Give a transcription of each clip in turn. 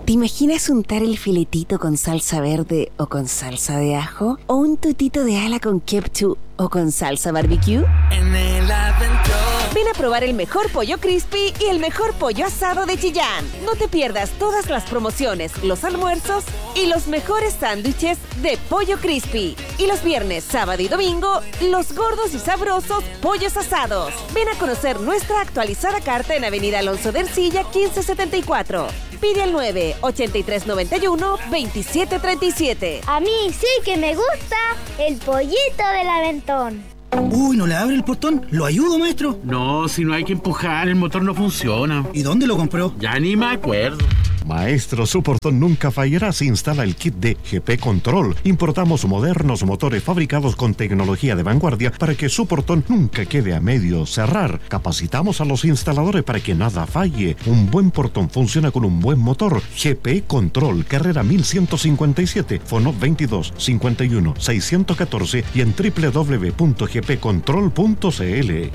¿Te imaginas untar el filetito con salsa verde o con salsa de ajo? ¿O un tutito de ala con ketchup o con salsa barbecue? En el Aventón. Ven a probar el mejor pollo crispy y el mejor pollo asado de Chillán. No te pierdas todas las promociones, los almuerzos y los mejores sándwiches de pollo crispy. Y los viernes, sábado y domingo, los gordos y sabrosos pollos asados. Ven a conocer nuestra actualizada carta en Avenida Alonso de Ercilla 1574. Pide al 9-8391-2737. A mí sí que me gusta el pollito del Aventón. Uy, ¿no le abre el portón? ¿Lo ayudo, maestro? No, si no hay que empujar, el motor no funciona. ¿Y dónde lo compró? Ya ni me acuerdo. Maestro, su portón nunca fallará si instala el kit de GP Control. Importamos modernos motores fabricados con tecnología de vanguardia para que su portón nunca quede a medio cerrar. Capacitamos a los instaladores para que nada falle. Un buen portón funciona con un buen motor. GP Control, carrera 1157, fono 22 51 614 y en www.gpcontrol.cl.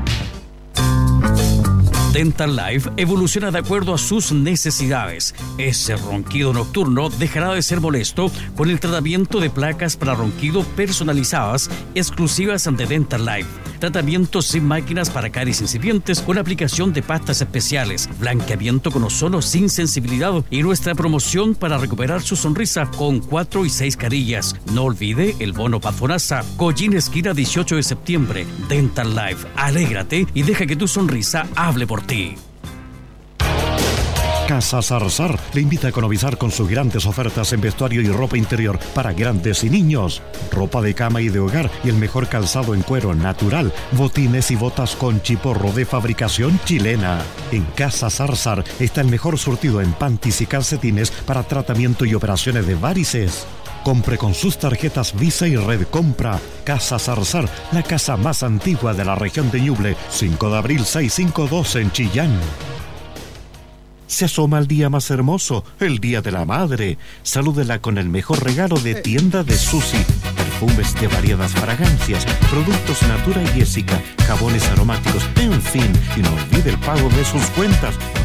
Dental Life evoluciona de acuerdo a sus necesidades. Ese ronquido nocturno dejará de ser molesto con el tratamiento de placas para ronquido personalizadas exclusivas de Dental Life. Tratamientos sin máquinas para caries incipientes con aplicación de pastas especiales, blanqueamiento con ozono sin sensibilidad y nuestra promoción para recuperar su sonrisa con 4 y 6 carillas. No olvide el bono Pafonasa, Collín esquina 18 de septiembre. Dental Life, alégrate y deja que tu sonrisa hable por ti. Casa Zarzar le invita a economizar con sus grandes ofertas en vestuario y ropa interior para grandes y niños. Ropa de cama y de hogar y el mejor calzado en cuero natural. Botines y botas con chiporro de fabricación chilena. En Casa Zarzar está el mejor surtido en panties y calcetines para tratamiento y operaciones de varices. Compre con sus tarjetas Visa y Red Compra. Casa Zarzar, la casa más antigua de la región de Ñuble. 5 de abril 652 en Chillán. Se asoma el día más hermoso, el Día de la Madre. Salúdela con el mejor regalo de Tienda de Susi. Perfumes de variadas fragancias, productos Natura y Jessica, jabones aromáticos, en fin. Y no olvide el pago de sus cuentas.